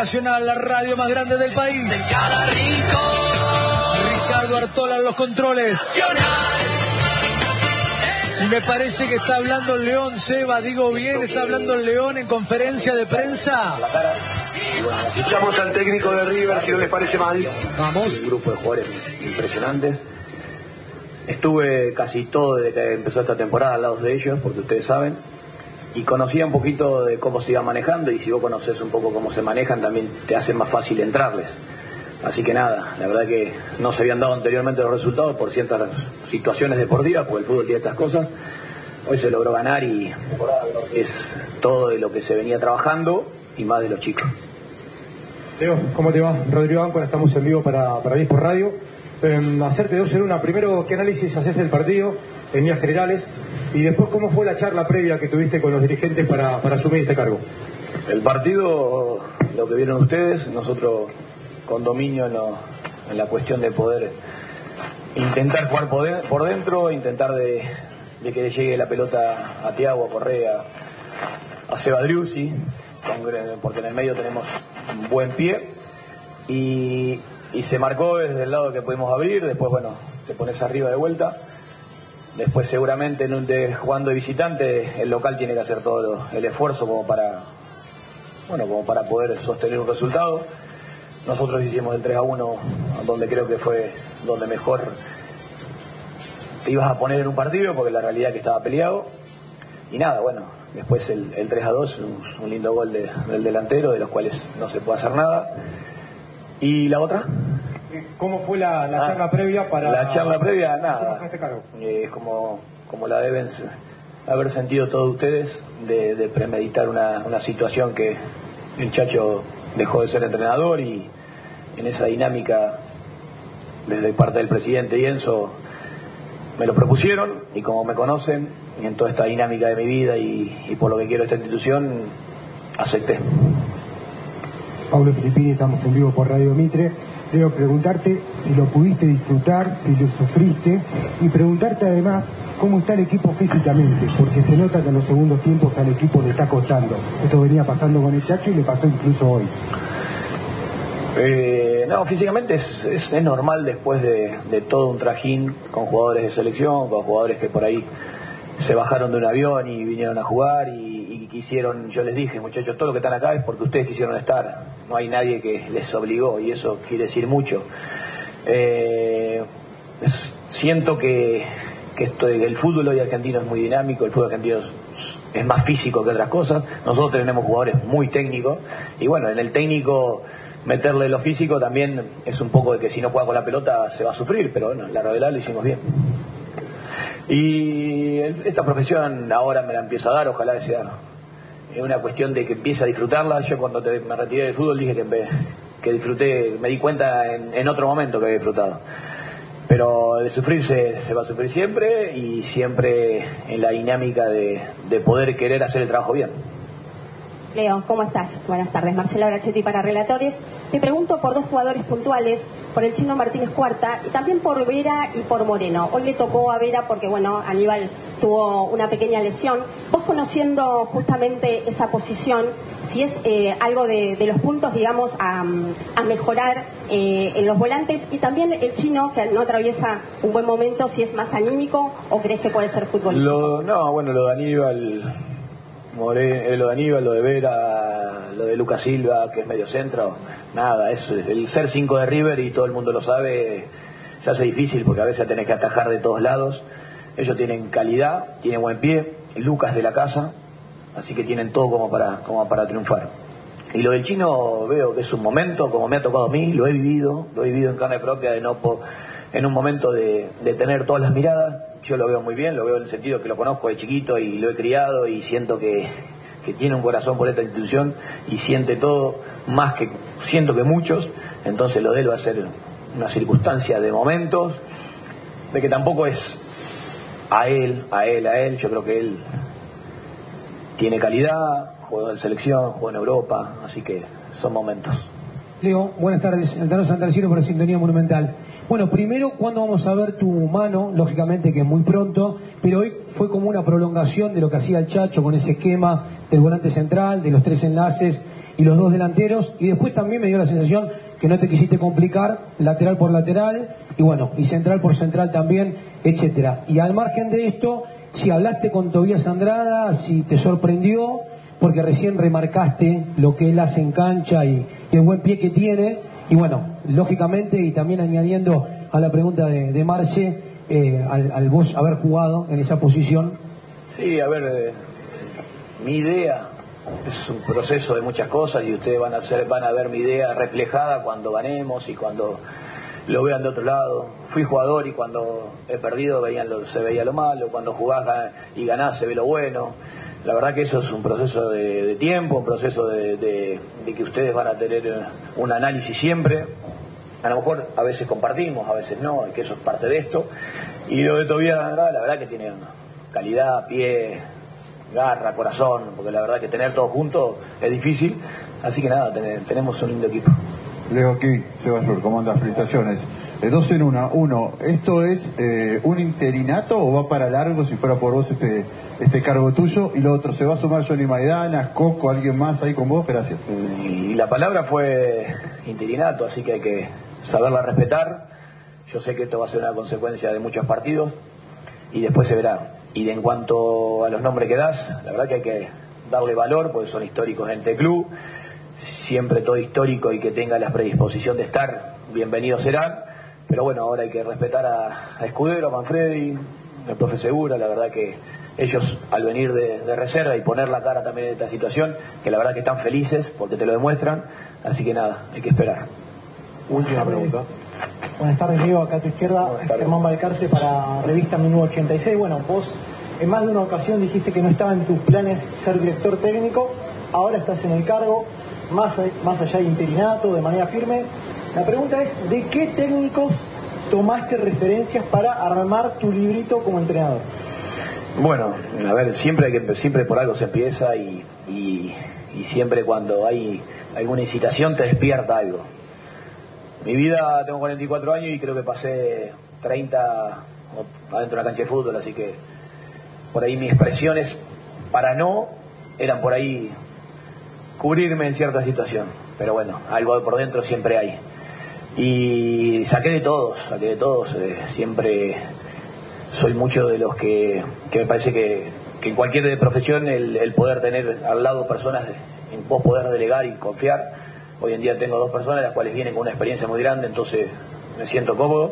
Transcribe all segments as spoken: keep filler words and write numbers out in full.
Nacional, la radio más grande del país. En cada rincón. Ricardo Artola en los controles. Nacional. Y me parece que está hablando el León, Seba, digo bien, está hablando el León en conferencia de prensa. Escuchamos al técnico de River, si no les parece mal. Vamos. Un grupo de jugadores impresionantes. Estuve casi todo desde que empezó esta temporada al lado de ellos, porque ustedes saben, y conocía un poquito de cómo se iba manejando, y si vos conoces un poco cómo se manejan, también te hace más fácil entrarles. Así que nada, la verdad que no se habían dado anteriormente los resultados por ciertas situaciones deportivas, porque el fútbol tiene estas cosas. Hoy se logró ganar y es todo de lo que se venía trabajando y más de los chicos. Leo, ¿cómo te va? Rodrigo Áncora, estamos en vivo para, para Diez por Radio. Eh, hacerte dos en una. Primero, ¿qué análisis haces del partido en líneas generales? Y después, ¿cómo fue la charla previa que tuviste con los dirigentes para, para asumir este cargo? El partido, lo que vieron ustedes, nosotros con dominio en, lo, en la cuestión de poder intentar jugar por, de, por dentro, intentar de, de que le llegue la pelota a Thiago, a Correa, a Seba Driussi, porque en el medio tenemos un buen pie, y, y se marcó desde el lado que pudimos abrir. Después, bueno, te pones arriba de vuelta. Después seguramente en un de, jugando de visitante, el local tiene que hacer todo lo, el esfuerzo como para, bueno, como para poder sostener un resultado. Nosotros hicimos el tres a uno, donde creo que fue donde mejor te ibas a poner en un partido, porque la realidad es que estaba peleado. Y nada, bueno, después el, el tres a dos, un, un lindo gol de, del delantero, de los cuales no se puede hacer nada. ¿Y la otra? ¿Cómo fue la, la ah, charla previa para...? La charla previa, nada. Este cargo? Eh, como, como la deben haber sentido todos ustedes, de, de premeditar una, una situación que el Chacho dejó de ser entrenador, y en esa dinámica, desde parte del presidente y Enzo, me lo propusieron, y como me conocen, en toda esta dinámica de mi vida y, y por lo que quiero esta institución, acepté. Pablo Filippini, estamos en vivo por Radio Mitre. Debo preguntarte si lo pudiste disfrutar, si lo sufriste, y preguntarte además cómo está el equipo físicamente, porque se nota que en los segundos tiempos al equipo le está costando. Esto venía pasando con el Chacho y le pasó incluso hoy. Eh, no, físicamente es, es, es normal después de, de todo un trajín con jugadores de selección, con jugadores que por ahí se bajaron de un avión y vinieron a jugar y, y quisieron. Yo les dije, muchachos, todo lo que están acá es porque ustedes quisieron estar, no hay nadie que les obligó, y eso quiere decir mucho. Eh, es, siento que, que esto, el fútbol hoy argentino es muy dinámico, el fútbol argentino es, es más físico que otras cosas. Nosotros tenemos jugadores muy técnicos, y bueno, en el técnico meterle lo físico también es un poco de que si no juega con la pelota se va a sufrir, pero bueno, la verdad lo hicimos bien. Y esta profesión ahora me la empiezo a dar, ojalá sea una cuestión de que empiece a disfrutarla. Yo cuando te, me retiré del fútbol dije que, que disfruté, me di cuenta en, en otro momento que había disfrutado. Pero de sufrir se, se va a sufrir siempre, y siempre en la dinámica de, de poder querer hacer el trabajo bien. Leo, ¿cómo estás? Buenas tardes. Marcela Brachetti para Relatores. Te pregunto por dos jugadores puntuales, por el Chino Martínez Cuarta y también por Vera y por Moreno. Hoy le tocó a Vera porque, bueno, Aníbal tuvo una pequeña lesión. Vos, conociendo justamente esa posición, si es eh, algo de, de los puntos, digamos, a, a mejorar eh, en los volantes, y también el Chino, que no atraviesa un buen momento, si es más anímico o crees que puede ser futbolístico. Lo, no, bueno, lo de Aníbal... More, lo de Aníbal, lo de Vera, lo de Lucas Silva, que es medio centro, nada, es el ser cinco de River, y todo el mundo lo sabe, se hace difícil porque a veces tenés que atajar de todos lados. Ellos tienen calidad, tienen buen pie, Lucas de la casa, así que tienen todo como para, como para triunfar. Y lo del Chino veo que es un momento, como me ha tocado a mí, lo he vivido, lo he vivido en carne propia, de no po, en un momento de, de tener todas las miradas. Yo lo veo muy bien, lo veo en el sentido que lo conozco de chiquito y lo he criado, y siento que, que tiene un corazón por esta institución y siente todo más que siento que muchos. Entonces lo de él va a ser una circunstancia de momentos, de que tampoco es a él, a él, a él. Yo creo que él tiene calidad, juega en selección, juega en Europa, así que son momentos. Leo, buenas tardes. Altano Santarciero para Sintonía Monumental. Bueno, primero, ¿cuándo vamos a ver tu mano? Lógicamente que es muy pronto, pero hoy fue como una prolongación de lo que hacía el Chacho con ese esquema del volante central, de los tres enlaces y los dos delanteros, y después también me dio la sensación que no te quisiste complicar, lateral por lateral, y bueno, y central por central también, etcétera. Y al margen de esto, si hablaste con Tobías Andrada, si te sorprendió, porque recién remarcaste lo que él hace en cancha y, y el buen pie que tiene, y bueno, lógicamente, y también añadiendo a la pregunta de, de Marce, eh, al, al vos haber jugado en esa posición. Sí, a ver, eh, mi idea es un proceso de muchas cosas y ustedes van a hacer, van a ver mi idea reflejada cuando ganemos y cuando lo vean de otro lado. Fui jugador y cuando he perdido veían lo, se veía lo malo, cuando jugás y ganás se ve lo bueno. La verdad que eso es un proceso de, de tiempo, un proceso de, de, de que ustedes van a tener un análisis siempre. A lo mejor a veces compartimos, a veces no, que eso es parte de esto. Y lo de Tobías Andrada, la verdad que tiene calidad, pie, garra, corazón, porque la verdad que tener todo junto es difícil. Así que nada, ten, tenemos un lindo equipo. Leo aquí, Sebastián, ¿cómo andas? Felicitaciones. Eh, dos en una. Uno, ¿esto es eh, un interinato o va para largo si fuera por vos este este cargo tuyo? Y lo otro, ¿se va a sumar Johnny Maidana, Coco, alguien más ahí con vos? Gracias. Y la palabra fue interinato, así que hay que saberla respetar. Yo sé que esto va a ser una consecuencia de muchos partidos y después se verá. Y en cuanto a los nombres que das, la verdad que hay que darle valor porque son históricos en este club. Siempre todo histórico y que tenga la predisposición de estar, bienvenido será. Pero bueno, ahora hay que respetar a, a Escudero, a Manfredi, al profe Segura. La verdad que ellos al venir de, de reserva y poner la cara también en esta situación, que la verdad que están felices porque te lo demuestran. Así que nada, hay que esperar. Última pregunta. Buenas tardes, Diego, acá a tu izquierda, Germán Balcarce para Revista Menú ochenta y seis. Bueno, vos en más de una ocasión dijiste que no estaba en tus planes ser director técnico, ahora estás en el cargo, más, más allá de interinato, de manera firme. La pregunta es, ¿de qué técnicos tomaste referencias para armar tu librito como entrenador? Bueno, a ver, siempre, hay que, siempre por algo se empieza y, y, y siempre cuando hay alguna incitación te despierta algo. Mi vida, tengo cuarenta y cuatro años y creo que pasé treinta adentro de una cancha de fútbol, así que por ahí mis expresiones para no eran por ahí cubrirme en cierta situación, pero bueno, algo por dentro siempre hay. Y saqué de todos, saqué de todos, eh, siempre soy mucho de los que, que me parece que, que en cualquier profesión el, el poder tener al lado personas en vos poder delegar y confiar. Hoy en día tengo dos personas las cuales vienen con una experiencia muy grande, entonces me siento cómodo.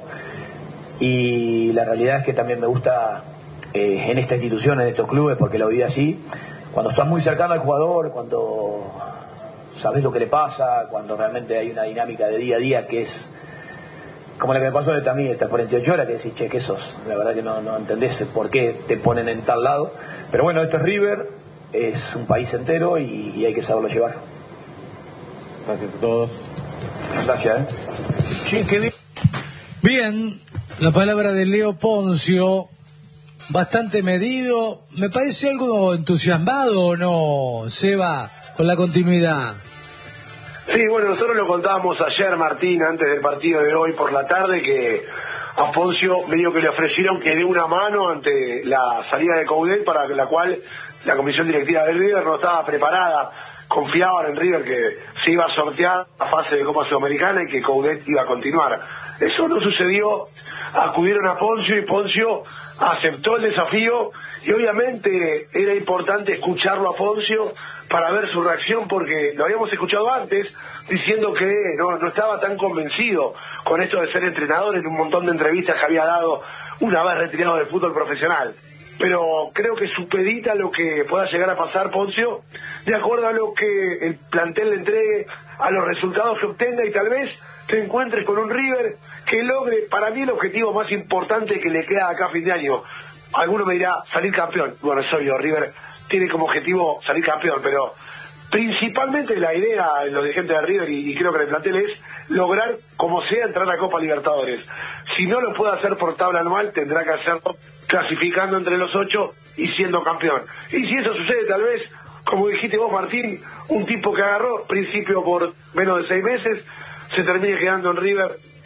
Y la realidad es que también me gusta eh, en esta institución, en estos clubes, porque lo viví así, cuando estás muy cercano al jugador, cuando sabes lo que le pasa, cuando realmente hay una dinámica de día a día que es como la que me pasó a mí estas cuarenta y ocho horas, que decís, che, ¿qué sos? La verdad que no, no entendés por qué te ponen en tal lado. Pero bueno, esto es River, es un país entero y, y hay que saberlo llevar. Gracias a todos. Gracias, ¿eh? Sí, qué bien. Bien, la palabra de Leo Poncio, bastante medido. Me parece algo entusiasmado, ¿o no, Seba, con la continuidad? Sí, bueno, nosotros lo contábamos ayer, Martín, antes del partido de hoy por la tarde, que a Poncio medio que le ofrecieron que dé una mano ante la salida de Coudet, para la cual la comisión directiva del River no estaba preparada. Confiaban en River que se iba a sortear la fase de Copa Sudamericana y que Coudet iba a continuar. Eso no sucedió, acudieron a Poncio y Poncio aceptó el desafío y obviamente era importante escucharlo a Poncio para ver su reacción, porque lo habíamos escuchado antes diciendo que no, no estaba tan convencido con esto de ser entrenador en un montón de entrevistas que había dado una vez retirado del fútbol profesional. Pero creo que supedita lo que pueda llegar a pasar Poncio, de acuerdo a lo que el plantel le entregue, a los resultados que obtenga, y tal vez te encuentres con un River que logre, para mí, el objetivo más importante que le queda acá a fin de año. Alguno me dirá, salir campeón. Bueno, es obvio, River tiene como objetivo salir campeón, pero principalmente la idea de los dirigentes de River, y, y creo que el plantel, es lograr, como sea, entrar a la Copa Libertadores. Si no lo puede hacer por tabla anual, tendrá que hacerlo clasificando entre los ocho y siendo campeón. Y si eso sucede, tal vez, como dijiste vos, Martín, un tipo que agarró principio por menos de seis meses, se termine quedando en River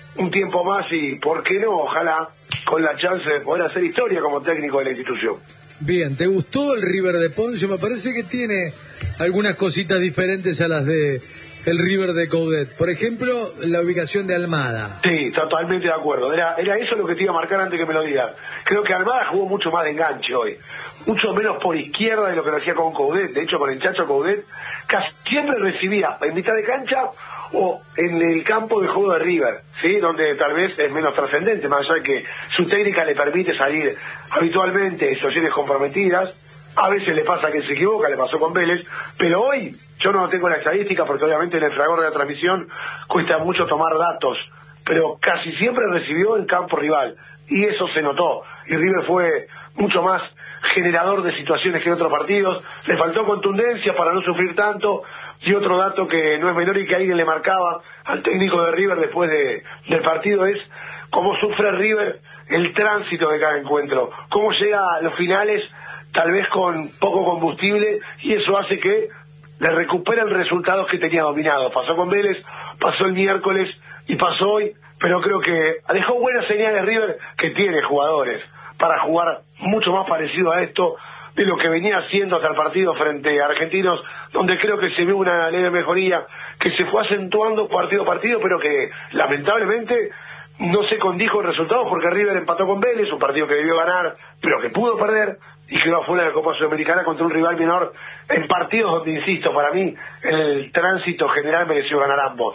un tiempo más y, ¿por qué no? Ojalá con la chance de poder hacer historia como técnico de la institución. Bien, ¿te gustó el River de Poncio? Me parece que tiene algunas cositas diferentes a las de el River de Coudet. Por ejemplo, la ubicación de Almada. Sí, totalmente de acuerdo. Era, era eso lo que te iba a marcar antes que me lo digas. Creo que Almada jugó mucho más de enganche hoy. Mucho menos por izquierda de lo que lo hacía con Coudet. De hecho, con el Chacho Coudet casi siempre recibía en mitad de cancha o en el campo de juego de River, ¿sí? Donde tal vez es menos trascendente, más allá de que su técnica le permite salir habitualmente en situaciones comprometidas. A veces le pasa que se equivoca, le pasó con Vélez, pero hoy yo no tengo la estadística porque obviamente en el fragor de la transmisión cuesta mucho tomar datos, pero casi siempre recibió en campo rival y eso se notó, y River fue mucho más generador de situaciones que en otros partidos. Le faltó contundencia para no sufrir tanto, y otro dato que no es menor y que alguien le marcaba al técnico de River después de, del partido es cómo sufre River el tránsito de cada encuentro, cómo llega a los finales tal vez con poco combustible, y eso hace que le recuperen resultados que tenía dominados. Pasó con Vélez, pasó el miércoles y pasó hoy, pero creo que dejó buenas señales River, que tiene jugadores para jugar mucho más parecido a esto de lo que venía haciendo hasta el partido frente a Argentinos, donde creo que se ve una leve mejoría que se fue acentuando partido a partido, pero que lamentablemente no se condijo en resultados porque River empató con Vélez, un partido que debió ganar, pero que pudo perder, y quedó afuera de la Copa Sudamericana contra un rival menor en partidos donde, insisto, para mí el tránsito general mereció ganar ambos.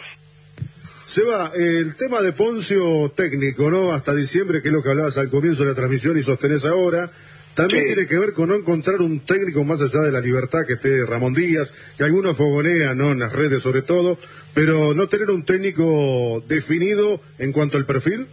Seba, el tema de Poncio técnico, ¿no? Hasta diciembre, que es lo que hablabas al comienzo de la transmisión y sostenés ahora, también sí. Tiene que ver con no encontrar un técnico más allá de la libertad que esté Ramón Díaz, que algunos fogonean, ¿no? En las redes sobre todo, pero no tener un técnico definido en cuanto al perfil.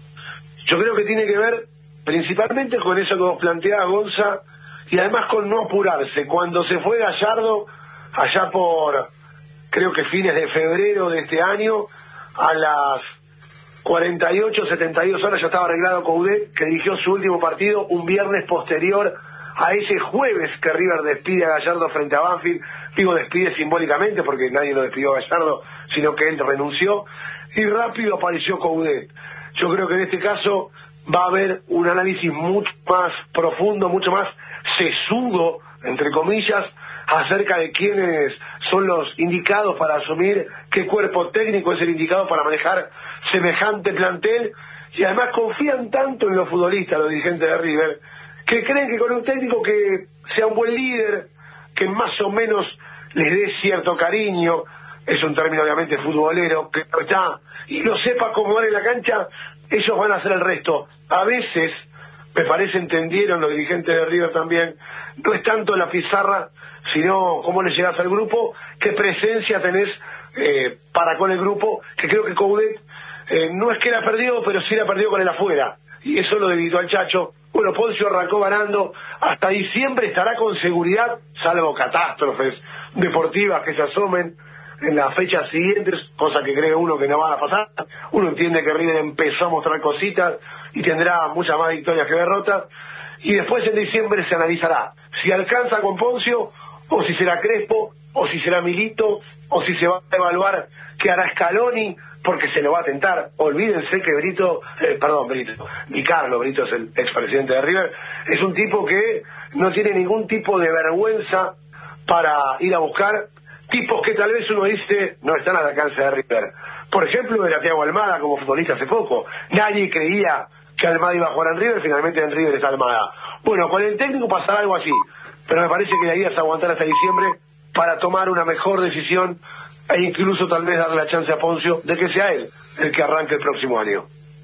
Yo creo que tiene que ver principalmente con eso que vos planteabas, Gonza, y además con no apurarse. Cuando se fue Gallardo, allá por, creo que fines de febrero de este año, a las cuarenta y ocho, setenta y dos horas ya estaba arreglado Coudet, que dirigió su último partido un viernes posterior a ese jueves que River despide a Gallardo frente a Banfield. Digo, despide simbólicamente porque nadie lo despidió a Gallardo, sino que él renunció, y rápido apareció Coudet. Yo creo que en este caso va a haber un análisis mucho más profundo, mucho más sesudo, entre comillas, acerca de quiénes son los indicados para asumir, qué cuerpo técnico es el indicado para manejar semejante plantel, y además confían tanto en los futbolistas, los dirigentes de River, que creen que con un técnico que sea un buen líder, que más o menos les dé cierto cariño, es un término obviamente futbolero, que está, y lo sepa acomodar en la cancha, ellos van a hacer el resto. A veces, me parece, entendieron los dirigentes de River también, no es tanto la pizarra, sino cómo le llegas al grupo, qué presencia tenés eh, para con el grupo, que creo que Coudet eh, no es que la perdió, pero sí la perdió con el afuera, y eso lo debilitó al Chacho. Bueno, Poncio arrancó ganando, hasta diciembre estará con seguridad, salvo catástrofes deportivas que se asomen en las fechas siguientes, cosa que cree uno que no va a pasar. Uno entiende que River empezó a mostrar cositas y tendrá muchas más victorias que derrotas, y después en diciembre se analizará si alcanza con Poncio, o si será Crespo, o si será Milito, o si se va a evaluar qué hará Scaloni, porque se lo va a tentar. Olvídense que Brito, eh, perdón, Brito, Di Carlo, Brito es el expresidente de River, es un tipo que no tiene ningún tipo de vergüenza para ir a buscar tipos que tal vez uno dice no están al alcance de River. Por ejemplo, era Thiago Almada como futbolista hace poco. Nadie creía que Almada iba a jugar en River, finalmente en River está Almada. Bueno, con el técnico pasará algo así, pero me parece que la idea es aguantar hasta diciembre para tomar una mejor decisión e incluso tal vez darle la chance a Poncio de que sea él el que arranque el próximo año.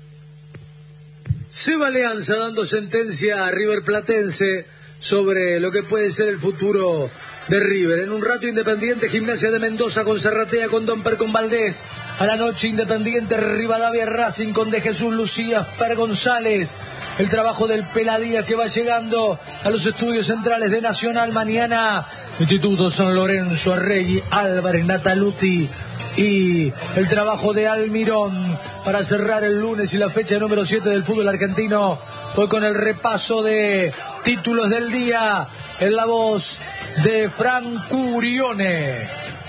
Seba Leanza dando sentencia a River Platense sobre lo que puede ser el futuro de River. En un rato Independiente Gimnasia de Mendoza con Serratea, con Domper, con Valdés. A la noche Independiente Rivadavia Racing con De Jesús Lucía, Per González. El trabajo del Peladía que va llegando a los estudios centrales de Nacional. Mañana Instituto San Lorenzo, Arregui, Álvarez, Nataluti y el trabajo de Almirón para cerrar el lunes y la fecha número siete del fútbol argentino. Hoy con el repaso de títulos del día en la voz de Fran Curione.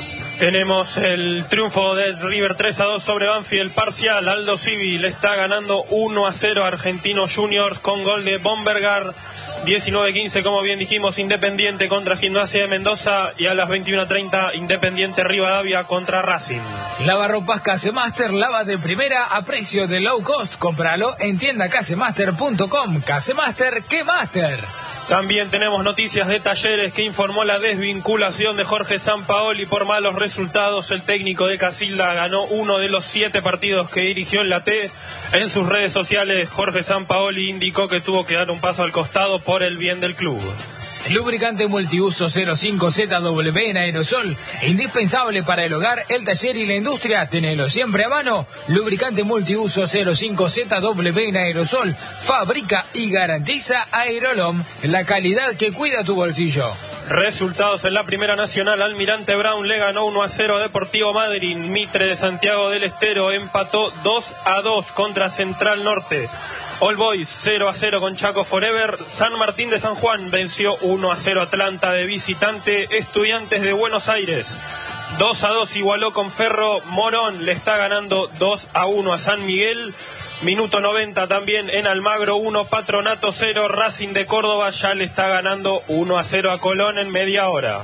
Tenemos el triunfo de River tres a dos sobre Banfield parcial. Aldo Civi le está ganando uno a cero a Argentinos Juniors con gol de Bombergar. diecinueve quince, como bien dijimos, Independiente contra Gimnasia de Mendoza, y a las veintiuno treinta Independiente Rivadavia contra Racing. Lavarropas Casemaster, lava de primera a precio de low cost. Cómpralo en tienda casemaster punto com. Casemaster, ¿qué master? También tenemos noticias de Talleres, que informó la desvinculación de Jorge Sampaoli por malos resultados. El técnico de Casilda ganó uno de los siete partidos que dirigió en la T. En sus redes sociales, Jorge Sampaoli indicó que tuvo que dar un paso al costado por el bien del club. Lubricante multiuso cero cinco Z W en aerosol, indispensable para el hogar, el taller y la industria. Tenelo siempre a mano. Lubricante multiuso cero cinco Z W en aerosol, fabrica y garantiza Aerolom, la calidad que cuida tu bolsillo. Resultados en la Primera Nacional. Almirante Brown le ganó uno a cero a Deportivo Madryn. Mitre de Santiago del Estero empató dos a dos contra Central Norte. All Boys cero a cero con Chaco Forever. San Martín de San Juan venció uno a cero Atlanta de visitante. Estudiantes de Buenos Aires dos a dos igualó con Ferro. Morón le está ganando dos a uno a San Miguel. Minuto noventa también en Almagro uno, Patronato cero. Racing de Córdoba ya le está ganando uno a cero a Colón en media hora.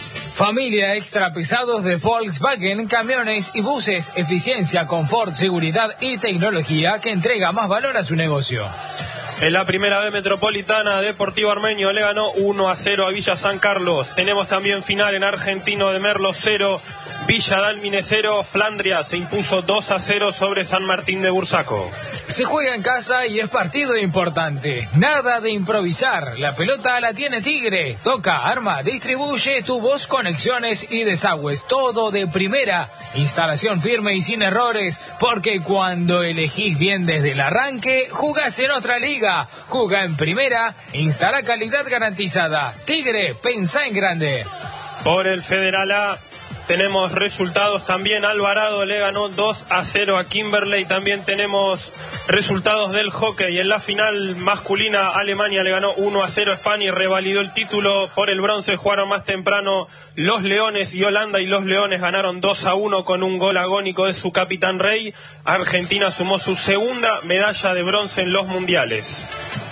Familia extra pesados de Volkswagen, camiones y buses, eficiencia, confort, seguridad y tecnología que entrega más valor a su negocio. En la Primera B Metropolitana, Deportivo Armenio le ganó uno a cero a Villa San Carlos. Tenemos también final en Argentino de Merlo cero, Villa Dálmine cero. Flandria se impuso dos a cero sobre San Martín de Bursaco. Se juega en casa y es partido importante. Nada de improvisar. La pelota la tiene Tigre. Toca, arma, distribuye, tubos, conexiones y desagües. Todo de primera. Instalación firme y sin errores. Porque cuando elegís bien desde el arranque, jugás en otra liga. Juga en primera. Instala calidad garantizada. Tigre, pensá en grande. Por el Federal A tenemos resultados también. Alvarado le ganó dos a cero a Kimberley. También tenemos resultados del hockey. En la final masculina, Alemania le ganó uno a cero a España y revalidó el título. Por el bronce jugaron más temprano los Leones y Holanda, y los Leones ganaron dos a uno con un gol agónico de su capitán Rey. Argentina sumó su segunda medalla de bronce en los mundiales.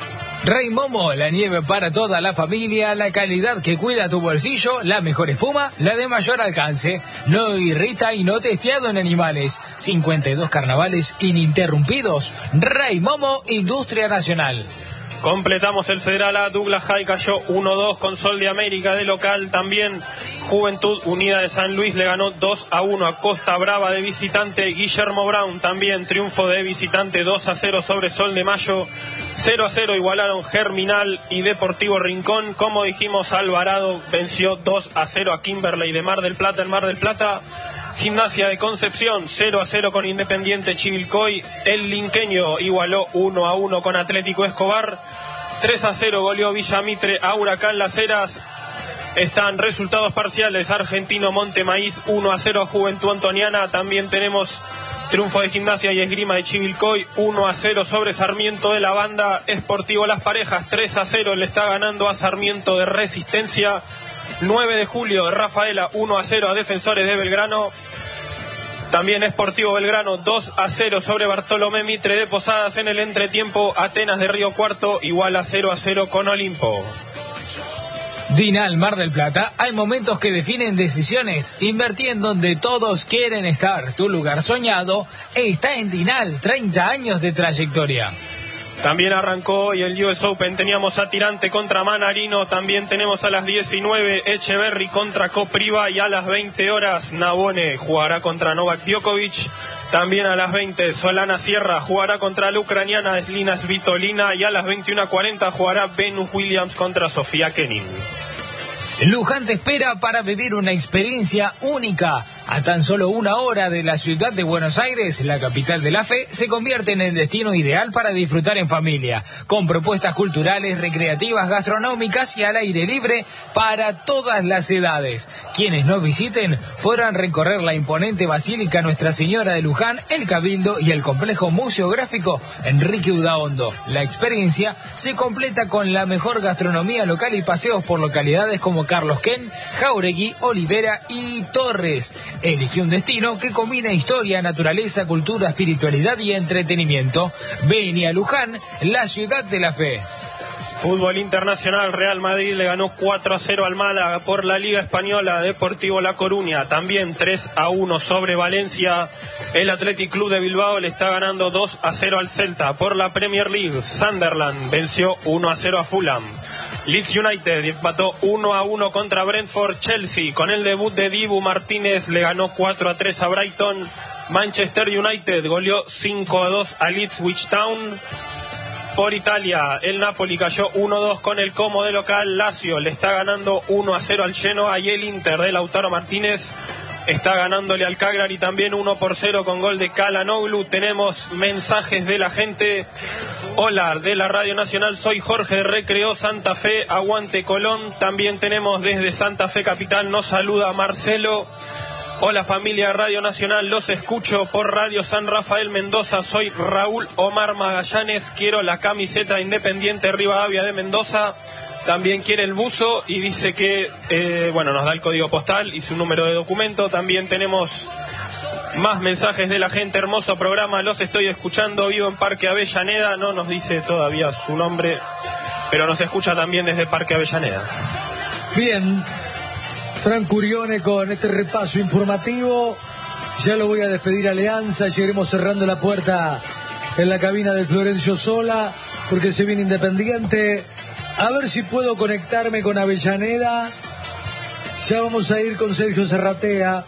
Rey Momo, la nieve para toda la familia, la calidad que cuida tu bolsillo, la mejor espuma, la de mayor alcance, no irrita y no testeado en animales. cincuenta y dos carnavales ininterrumpidos. Rey Momo, Industria Nacional. Completamos el Federal A. Douglas High cayó uno a dos con Sol de América de local. También Juventud Unida de San Luis le ganó dos a uno a Costa Brava de visitante. Guillermo Brown también triunfo de visitante dos a cero sobre Sol de Mayo. cero a cero igualaron Germinal y Deportivo Rincón. Como dijimos, Alvarado venció dos a cero a Kimberley de Mar del Plata en Mar del Plata. Gimnasia de Concepción cero a cero con Independiente Chivilcoy. El linqueño igualó uno a uno con Atlético Escobar. tres a cero goleó Villa Mitre a Huracán Las Heras. Están resultados parciales. Argentino Montemaíz uno a cero a Juventud Antoniana. También tenemos triunfo de Gimnasia y Esgrima de Chivilcoy uno a cero sobre Sarmiento de la Banda. Sportivo Las Parejas tres a cero le está ganando a Sarmiento de Resistencia. nueve de julio de Rafaela uno a cero a Defensores de Belgrano. También Sportivo Belgrano dos a cero sobre Bartolomé Mitre de Posadas. En el entretiempo, Atenas de Río Cuarto igual a cero a cero con Olimpo. Dinal Mar del Plata, hay momentos que definen decisiones. Invertí en donde todos quieren estar. Tu lugar soñado está en Dinal, treinta años de trayectoria. También arrancó hoy el U S Open. Teníamos a Tirante contra Manarino. También tenemos a las diecinueve Echeverry contra Copriva. Y a las veinte horas Nabone jugará contra Novak Djokovic. También a las veinte Solana Sierra jugará contra la ucraniana Slina Svitolina. Y a las veintiuno cuarenta jugará Venus Williams contra Sofía Kenin. Luján te espera para vivir una experiencia única. A tan solo una hora de la ciudad de Buenos Aires, la capital de la fe, se convierte en el destino ideal para disfrutar en familia, con propuestas culturales, recreativas, gastronómicas y al aire libre para todas las edades. Quienes nos visiten podrán recorrer la imponente Basílica Nuestra Señora de Luján, el Cabildo y el complejo museográfico Enrique Udaondo. La experiencia se completa con la mejor gastronomía local y paseos por localidades como Carlos Ken, Jauregui, Olivera y Torres. Elige un destino que combina historia, naturaleza, cultura, espiritualidad y entretenimiento. Vení a Luján, la ciudad de la fe. Fútbol internacional, Real Madrid le ganó cuatro a cero al Málaga. Por la Liga Española, Deportivo La Coruña también tres a uno sobre Valencia. El Athletic Club de Bilbao le está ganando dos a cero al Celta. Por la Premier League, Sunderland venció uno a cero a Fulham. Leeds United empató uno a uno contra Brentford. Chelsea, con el debut de Dibu Martínez, le ganó cuatro a tres a Brighton. Manchester United goleó cinco a dos a Ipswich Town. Por Italia, el Napoli cayó uno a dos con el Como de local. Lazio le está ganando uno a cero al Genoa y el Inter de Lautaro Martínez está ganándole al Cagliari también uno por cero con gol de Calhanoglu. Tenemos mensajes de la gente. Hola, de la Radio Nacional, soy Jorge, Recreo Santa Fe, aguante Colón. También tenemos desde Santa Fe Capital, nos saluda Marcelo. Hola familia Radio Nacional, los escucho por Radio San Rafael Mendoza, soy Raúl Omar Magallanes, quiero la camiseta Independiente Rivadavia de Mendoza, también quiere el buzo y dice que, eh, bueno, nos da el código postal y su número de documento. También tenemos más mensajes de la gente, hermoso programa, los estoy escuchando, vivo en Parque Avellaneda, no nos dice todavía su nombre, pero nos escucha también desde Parque Avellaneda. Bien. Fran Curione con este repaso informativo. Ya lo voy a despedir a Alianza. Llegaremos cerrando la puerta en la cabina del Florencio Sola, porque se viene Independiente. A ver si puedo conectarme con Avellaneda. Ya vamos a ir con Sergio Serratea,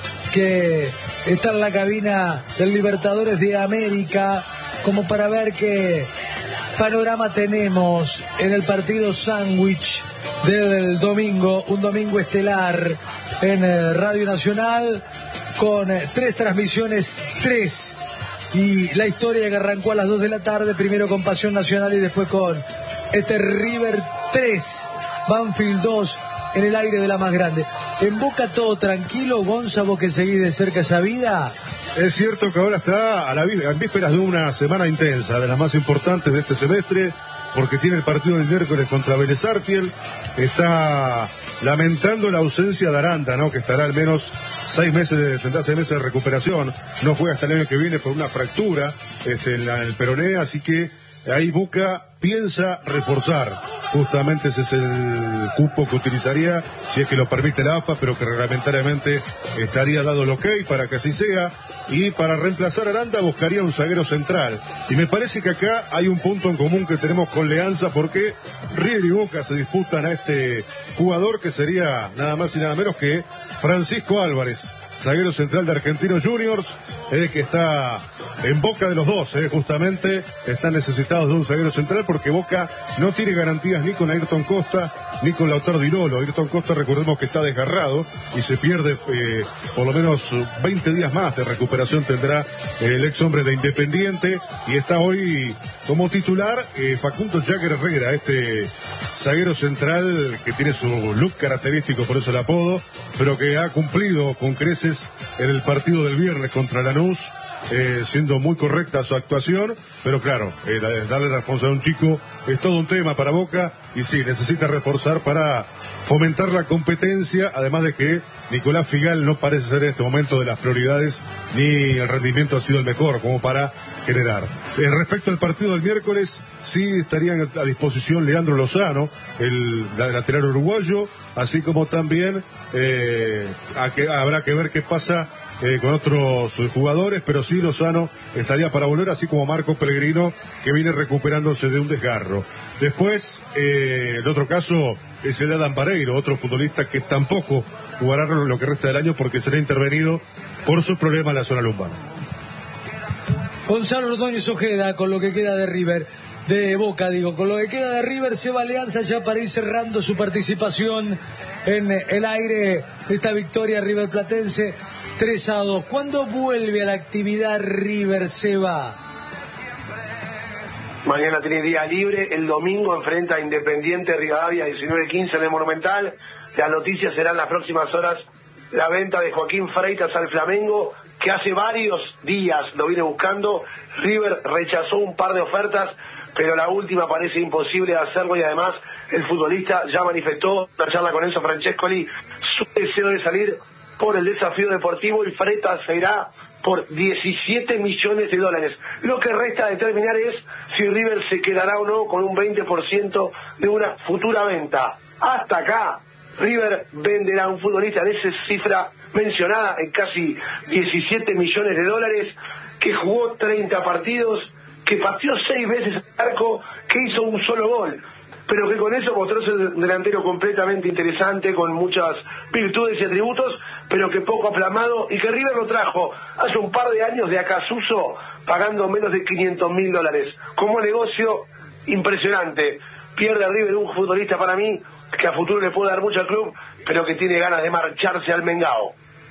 que está en la cabina del Libertadores de América, como para ver qué panorama tenemos en el partido sándwich del domingo, un domingo estelar en Radio Nacional, con tres transmisiones, tres, y la historia que arrancó a las dos de la tarde, primero con Pasión Nacional y después con este River tres, Banfield dos, en el aire de la más grande. En Boca todo tranquilo, Gonza, vos que seguís de cerca esa vida. Es cierto que ahora está a la ví- en vísperas de una semana intensa, de las más importantes de este semestre, porque tiene el partido del miércoles contra Vélez Sarsfield. Está lamentando la ausencia de Aranda, ¿no? Que estará al menos seis meses, de, tendrá seis meses de recuperación. No juega hasta el año que viene por una fractura este, en, la, en el peroné, así que ahí Boca piensa reforzar. Justamente ese es el cupo que utilizaría, si es que lo permite la A F A, pero que reglamentariamente estaría dado el ok para que así sea. Y para reemplazar a Aranda buscaría un zaguero central. Y me parece que acá hay un punto en común que tenemos con Leanza, porque River y Boca se disputan a este jugador que sería nada más y nada menos que Francisco Álvarez, zaguero central de Argentinos Juniors, eh, que está en boca de los dos, eh, justamente están necesitados de un zaguero central porque Boca no tiene garantías ni con Ayrton Costa ni con Lautaro Di Lolo. Ayrton Costa, recordemos que está desgarrado y se pierde eh, por lo menos veinte días más de recuperación tendrá el ex hombre de Independiente, y está hoy como titular eh, Facundo Jagger Herrera, este zaguero central que tiene su look característico, por eso el apodo, pero que ha cumplido con creces en el partido del viernes contra Lanús, eh, siendo muy correcta su actuación, pero claro, eh, darle la responsabilidad a un chico es todo un tema para Boca, y sí, necesita reforzar para fomentar la competencia, además de que Nicolás Figal no parece ser en este momento de las prioridades, ni el rendimiento ha sido el mejor como para generar. Eh, respecto al partido del miércoles, sí estarían a disposición Leandro Lozano, el lateral uruguayo, así como también eh, a que, habrá que ver qué pasa eh, con otros jugadores, pero sí Lozano estaría para volver, así como Marco Pellegrino, que viene recuperándose de un desgarro. Después, eh, el otro caso es el de Adam Pareiro, otro futbolista que tampoco jugará lo que resta del año porque será intervenido por sus problemas en la zona lumbar. Gonzalo Ordóñez Ojeda, con lo que queda de River, de Boca digo, con lo que queda de River, se va Alianza ya para ir cerrando su participación en el aire de esta victoria River Platense tres a dos. ¿Cuándo vuelve a la actividad River, Seba? Mañana tiene día libre, el domingo enfrenta a Independiente Rivadavia diecinueve quince en el Monumental. Las noticias serán las próximas horas, la venta de Joaquín Freitas al Flamengo, que hace varios días lo viene buscando. River rechazó un par de ofertas, pero la última parece imposible de hacerlo, y además el futbolista ya manifestó en una charla con Enzo Francescoli su deseo de salir por el desafío deportivo y Freta se irá por diecisiete millones de dólares. Lo que resta determinar es si River se quedará o no con un veinte por ciento de una futura venta. Hasta acá, River venderá a un futbolista de esa cifra mencionada en casi diecisiete millones de dólares, que jugó treinta partidos, que pateó seis veces al arco, que hizo un solo gol, pero que con eso mostró ser un delantero completamente interesante, con muchas virtudes y atributos, pero que poco aflamado, y que River lo trajo hace un par de años de Acasuso, pagando menos de quinientos mil dólares. Como negocio, impresionante. Pierde a River un futbolista para mí, que a futuro le puede dar mucho al club, pero que tiene ganas de marcharse al Mengao.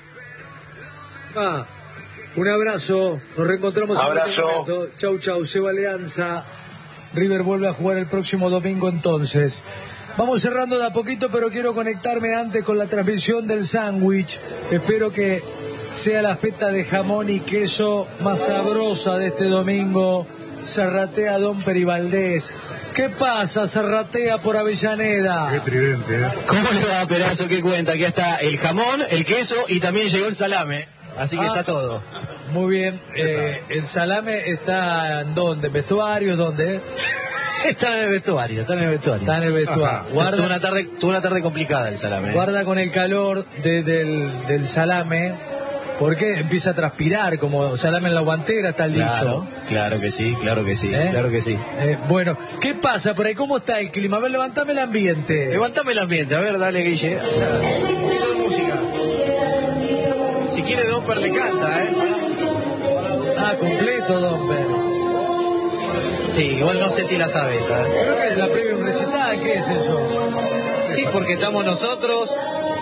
Ah, un abrazo, nos reencontramos abrazo. en este momento. Chau, chau, Seba Alianza. River vuelve a jugar el próximo domingo entonces. Vamos cerrando de a poquito, pero quiero conectarme antes con la transmisión del sándwich. Espero que sea la feta de jamón y queso más sabrosa de este domingo. Zarratea Don Peribaldés. ¿Qué pasa, Zarratea por Avellaneda? Qué tridente, ¿eh? ¿Cómo le va, Perazo? ¿Qué cuenta? Aquí está el jamón, el queso y también llegó el salame. Así que ah, está todo. Muy bien. Eh, ¿El salame está en dónde? ¿En vestuarios? ¿Dónde? Está en el vestuario, está en el vestuario. Está en el vestuario. Guarda, tuvo, una tarde, tuvo una tarde complicada el salame. ¿eh? Guarda con el calor de, del, del salame, porque empieza a transpirar como salame en la guantera, está el claro, dicho. Claro que sí, claro que sí, ¿Eh? claro que sí. Eh, bueno, ¿qué pasa por ahí? ¿Cómo está el clima? A ver, levantame el ambiente. Levantame el ambiente, a ver, dale, Guille. Un poquito de música. Si quiere, Domper le canta, ¿eh? Ah, completo, Domper. Sí, igual no sé si la sabe esta. ¿eh? Creo que es la previa un recital, ¿qué es eso? Sí, porque estamos nosotros,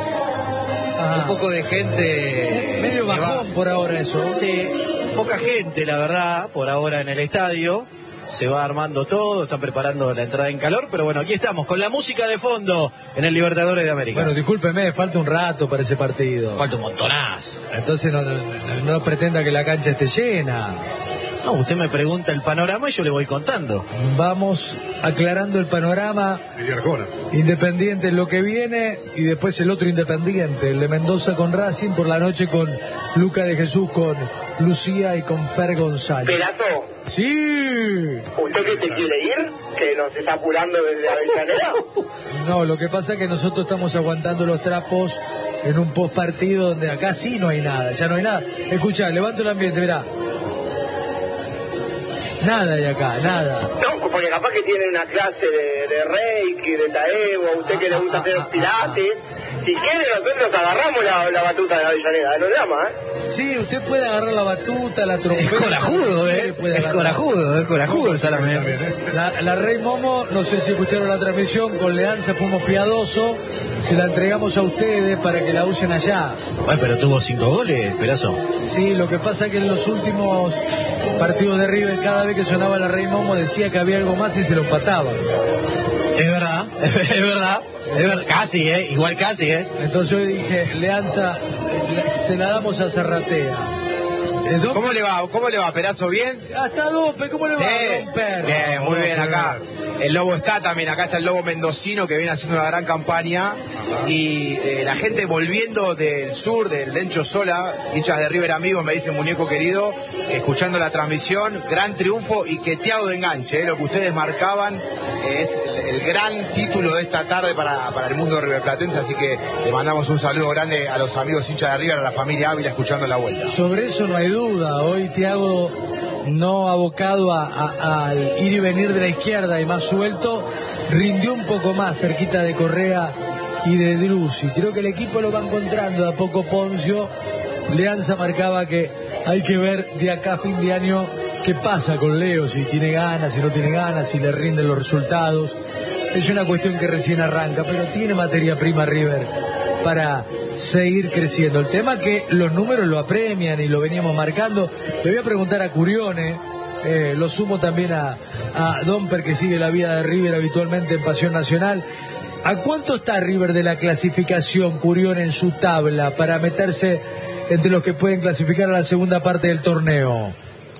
ah. un poco de gente... Medio bajón por ahora eso. Sí, poca gente, la verdad, por ahora en el estadio. Se va armando todo, están preparando la entrada en calor, pero bueno, aquí estamos con la música de fondo en el Libertadores de América. Bueno, discúlpeme, falta un rato para ese partido. Falta un montonazo. Entonces no, no, no, no pretenda que la cancha esté llena. No, usted me pregunta el panorama y yo le voy contando. Vamos aclarando el panorama. Independiente en lo que viene y después el otro Independiente, el de Mendoza con Racing, por la noche con Luca de Jesús, con Lucía y con Fer González. ¿Pelazo? Sí. ¿Usted que se quiere ir? ¿Que nos está apurando desde Avellaneda? No, lo que pasa es que nosotros estamos aguantando los trapos en un post partido donde acá sí no hay nada, ya no hay nada. Escuchá, levanto el ambiente, mirá. Nada de acá, nada. No, porque capaz que tiene una clase de, de Reiki, de Taebo, a usted que le gusta hacer pilates. Si quiere, nosotros agarramos la, la batuta de Avellaneda, lo llama, ¿eh? Sí, usted puede agarrar la batuta, la trompeta. Es corajudo, ¿eh? Es corajudo, es corajudo el salame. La, la Rey Momo, no sé si escucharon la transmisión, con Leanza fuimos piadosos, se la entregamos a ustedes para que la usen allá. Ay, pero tuvo cinco goles, Perazo. Sí, lo que pasa es que en los últimos partidos de River, cada vez que sonaba la Rey Momo decía que había algo más y se lo empataban. Es verdad, es verdad. Es verdad, casi, ¿eh? Igual casi, ¿eh? Entonces yo dije, Leanza, se la damos a Zarratea. ¿Cómo le va? ¿Cómo le va, Perazo? ¿Bien? Hasta Domper, ¿cómo le sí. va, Domper? Bien, muy bien, acá. El Lobo está también, acá está el Lobo mendocino que viene haciendo una gran campaña. Ajá. Y eh, la gente volviendo del sur, del Lencho Sola, hinchas de River amigos, me dicen muñeco querido, escuchando la transmisión, gran triunfo y queteado de enganche, ¿eh? Lo que ustedes marcaban eh, es el, el gran título de esta tarde para, para el mundo riverplatense, así que le mandamos un saludo grande a los amigos hinchas de River, a la familia Ávila escuchando la vuelta. Sobre eso no hay duda, hoy Thiago no abocado a, a, al ir y venir de la izquierda y más suelto, rindió un poco más cerquita de Correa y de Drussi. Creo que el equipo lo va encontrando de a poco Poncio. Leanza marcaba que hay que ver de acá a fin de año qué pasa con Leo, si tiene ganas, si no tiene ganas, si le rinden los resultados. Es una cuestión que recién arranca, pero tiene materia prima River para seguir creciendo. El tema que los números lo apremian y lo veníamos marcando. Le voy a preguntar a Curione, eh, lo sumo también a, a Domper, que sigue la vida de River habitualmente en Pasión Nacional. ¿A cuánto está River de la clasificación, Curione, en su tabla para meterse entre los que pueden clasificar a la segunda parte del torneo?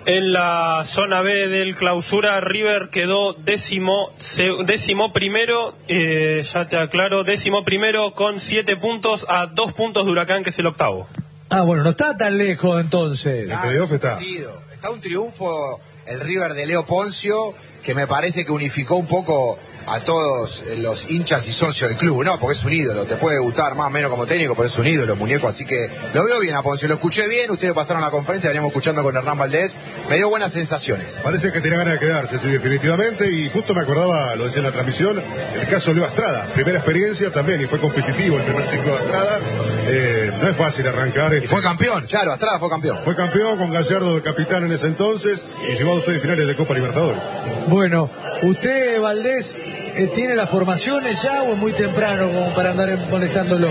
En la zona B del clausura, River quedó décimo, décimo primero, eh, ya te aclaro, décimo primero con siete puntos a dos puntos de Huracán, que es el octavo. Ah, bueno, no está tan lejos entonces. Claro, el playoff está. Está un triunfo el River de Leo Poncio, que me parece que unificó un poco a todos los hinchas y socios del club, ¿no? Porque es un ídolo, te puede gustar más o menos como técnico, pero es un ídolo, muñeco, así que lo veo bien a Poncio, lo escuché bien, ustedes pasaron la conferencia, veníamos escuchando con Hernán Valdés, me dio buenas sensaciones. Parece que tenía ganas de quedarse, sí, definitivamente, y justo me acordaba, lo decía en la transmisión, el caso de Leo Astrada, primera experiencia también, y fue competitivo el primer ciclo de Astrada, eh, no es fácil arrancar. Este... Y fue campeón, claro, Astrada fue campeón. Fue campeón con Gallardo de capitán en ese entonces, y llegó a dos semifinales de Copa Libertadores. Bueno, usted, Valdés, eh, ¿tiene las formaciones ya o es muy temprano como para andar molestándolo?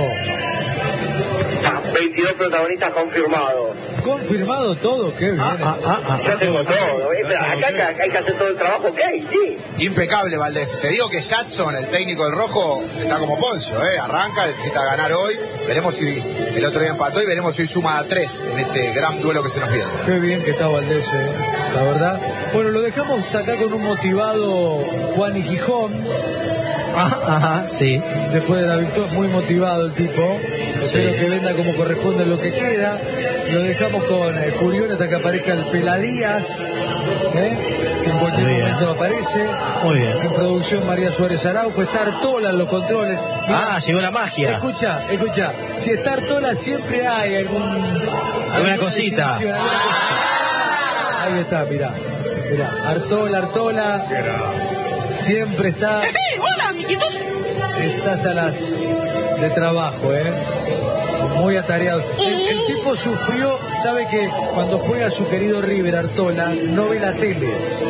veintidós protagonistas confirmados. ¿Confirmado todo? Qué bien. Ah, ah, ah, ah. Ya tengo todo. ¿eh? Acá, acá hay que hacer todo el trabajo que hay, sí. Impecable, Valdés. Te digo que Jackson, el técnico del Rojo, está como Poncio, ¿eh? Arranca, necesita ganar hoy. Veremos si el otro día empató y veremos si hoy suma a tres en este gran duelo que se nos viene. Qué bien que está Valdés, ¿eh? La verdad. Bueno, lo dejamos acá con un motivado Juan y Gijón. Ajá, ajá, sí. Después de la victoria, muy motivado el tipo. Sí. Espero que venda como corresponde lo que queda. Lo dejamos con eh, Julián hasta que aparezca el Peladías, ¿eh? Que en cualquier Muy momento bien. aparece. Muy bien. En producción María Suárez Araujo, está Artola en los controles. Mirá, Ah, llegó la magia. Escucha, escucha. Si está Artola siempre hay algún... Alguna cosita. definición, alguna cosita. Ahí está, mirá. Mirá, Artola, Artola. Siempre está... Hola, amiguitos. Está hasta las de trabajo, ¿eh? Muy atareado. El, el tipo sufrió, sabe que cuando juega su querido River, Artola, no ve la tele.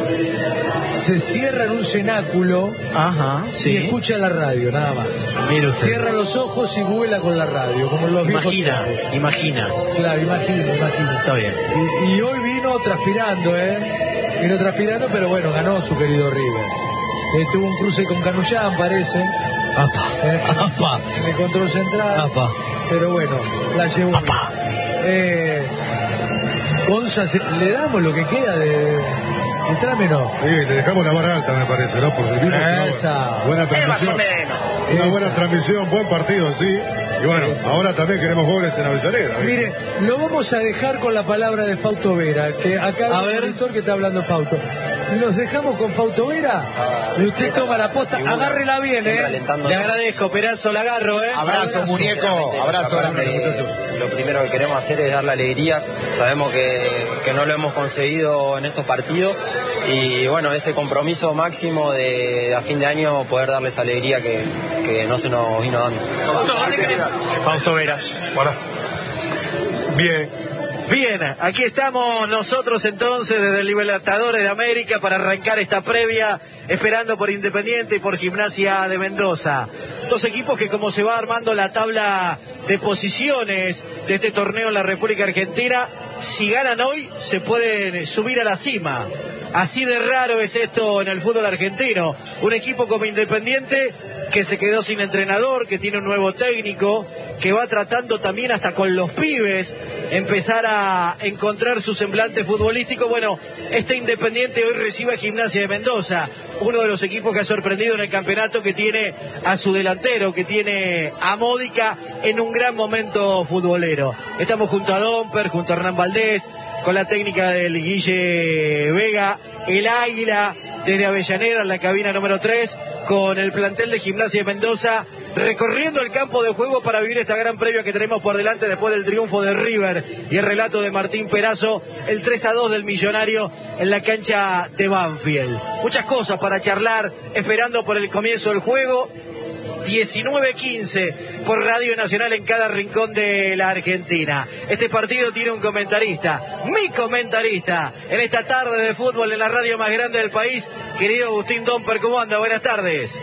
Se cierra en un cenáculo. Ajá, sí. Y escucha la radio, nada más. Mire usted. Cierra los ojos y vuela con la radio, como en los viejos Imagina, tiempos. imagina. Claro, imagina, imagina. Está bien. Y, y hoy vino transpirando, ¿eh? Vino transpirando, pero bueno, ganó su querido River. Eh, tuvo un cruce con Canullán, parece. Apa, eh, apa. En el control central. Apa. Pero bueno, la llevó. Eh, Gonza, ¿le damos lo que queda de, de trámino? Sí, le dejamos la vara alta, me parece, ¿no? Porque vimos Esa. una buena transmisión. Una buena Esa. transmisión, buen partido, sí. Y bueno, Esa. ahora también queremos goles en Avellaneda. ¿viste? Mire, lo vamos a dejar con la palabra de Fausto Vera, que acá A hay ver. un editor que está hablando Fausto. ¿Los dejamos con Fausto Vera? Y usted toma la posta, agárrela bien, ¿eh? Le agradezco, Perazo, la agarro, ¿eh? Abrazo, muñeco, abrazo grande. Eh, lo primero que queremos hacer es darle alegrías. Sabemos que, que no lo hemos conseguido en estos partidos y bueno, ese compromiso máximo de a fin de año poder darles alegría que, que no se nos vino dando. Fausto Vera. Hola. Bien. Bien, aquí estamos nosotros entonces desde el Libertadores de América para arrancar esta previa, esperando por Independiente y por Gimnasia de Mendoza. Dos equipos que, como se va armando la tabla de posiciones de este torneo en la República Argentina, si ganan hoy se pueden subir a la cima. Así de raro es esto en el fútbol argentino. Un equipo como Independiente que se quedó sin entrenador, que tiene un nuevo técnico, que va tratando también hasta con los pibes empezar a encontrar su semblante futbolístico. Bueno, este Independiente hoy recibe a Gimnasia de Mendoza, uno de los equipos que ha sorprendido en el campeonato, que tiene a su delantero, que tiene a Módica en un gran momento futbolero. Estamos junto a Domper, junto a Hernán Valdés, con la técnica del Guille Vega, el Águila desde Avellaneda en la cabina número tres, con el plantel de Gimnasia de Mendoza, recorriendo el campo de juego para vivir esta gran previa que tenemos por delante después del triunfo de River y el relato de Martín Perazo, el tres a dos del Millonario en la cancha de Banfield. Muchas cosas para charlar, esperando por el comienzo del juego. diecinueve quince por Radio Nacional en cada rincón de la Argentina. Este partido tiene un comentarista, mi comentarista, en esta tarde de fútbol en la radio más grande del país, querido Agustín Domper. ¿Cómo anda? Buenas tardes.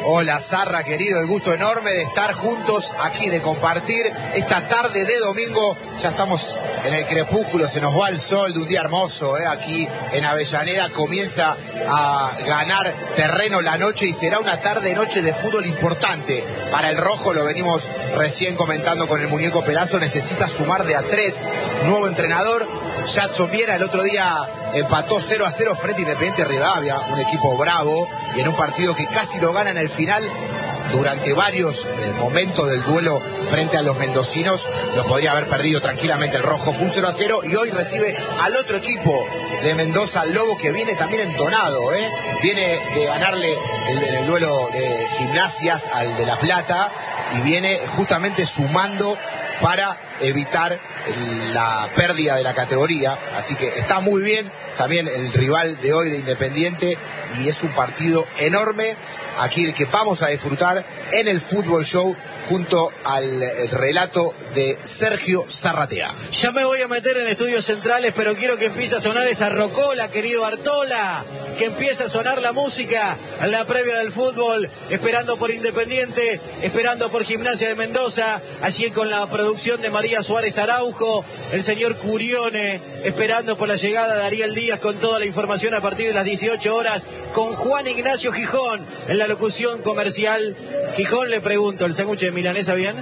Hola Zarra, querido, el gusto enorme de estar juntos aquí, de compartir esta tarde de domingo. Ya estamos en el crepúsculo, se nos va el sol de un día hermoso, ¿eh? Aquí en Avellaneda comienza a ganar terreno la noche y será una tarde-noche de fútbol importante. Para el rojo, lo venimos recién comentando con el muñeco Pelazo, necesita sumar de a tres. Nuevo entrenador, Jadson Viera, el otro día empató cero a cero frente a Independiente Rivadavia, un equipo bravo, y en un partido que casi lo gana en el final. Durante varios eh, momentos del duelo frente a los mendocinos lo podría haber perdido tranquilamente el rojo. Fue un cero a cero y hoy recibe al otro equipo de Mendoza, al Lobo, que viene también entonado, ¿eh? Viene de ganarle el, en el duelo de Gimnasias al de La Plata y viene justamente sumando para evitar la pérdida de la categoría, así que está muy bien también el rival de hoy de Independiente y es un partido enorme, aquí el que vamos a disfrutar en el Fútbol Show junto al relato de Sergio Zarratea. Ya me voy a meter en estudios centrales, pero quiero que empiece a sonar esa rocola, querido Artola, que empiece a sonar la música en la previa del fútbol, esperando por Independiente, esperando por Gimnasia de Mendoza, allí con la producción de María Suárez Araujo, el señor Curione, esperando por la llegada de Ariel Díaz con toda la información a partir de las dieciocho horas, con Juan Ignacio Gijón en la locución comercial. Gijón, le pregunto, ¿el sándwich de milanesa bien?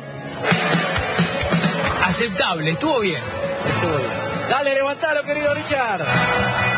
Aceptable, estuvo bien. Estuvo bien. Dale, levantalo, querido Richard.